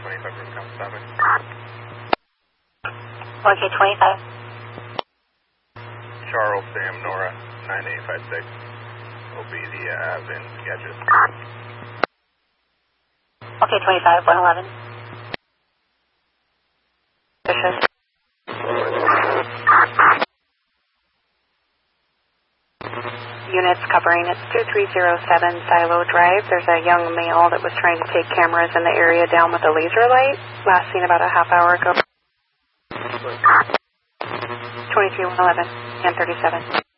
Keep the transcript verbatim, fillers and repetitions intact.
twenty-five from Count seven. one K twenty-five. Charles, Sam, Nora, nine eight five six. Will be the uh, VIN sketches. Okay, twenty-five, one eleven. Units covering, it's two three zero seven Silo Drive. There's a young male that was trying to take cameras in the area down with a laser light, last seen about a half hour ago. twenty-three one eleven and thirty-seven.